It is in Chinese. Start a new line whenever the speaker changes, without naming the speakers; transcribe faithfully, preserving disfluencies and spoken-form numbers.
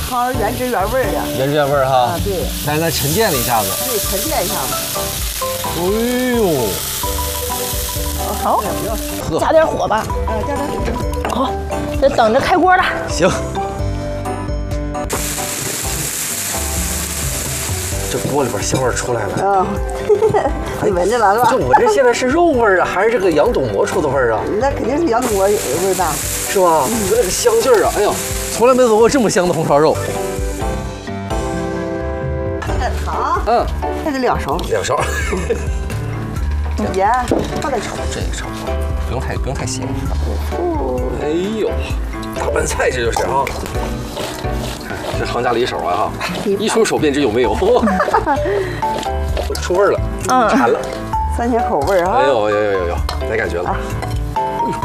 汤原汁原味的。
原汁原味哈。
啊，对。
但是咱沉淀了一下子。
对，沉淀一下子。
哎呦。
好，
喝。
加点火吧。
啊，加点火。
好，这等着开锅了。
行。这锅里边香味出来了。
啊。你闻着了是吧？
这我这现在是肉味儿啊，还是这个羊肚馍出的味儿啊？
那肯定是羊肚馍味儿大，
是吧？你说这个香劲儿啊，哎呦，从来没做过这么香的红烧肉。
这糖，
嗯，
这是两勺，
两勺。
盐放点炒，
这个差不多，不用太不用太咸。哎呦，大拌菜这就是啊。这行家里手啊哈，一出手便知有没有。出味儿了，
嗯，
馋了，
三鲜口味啊！
哎呦呦呦呦呦，没感觉了。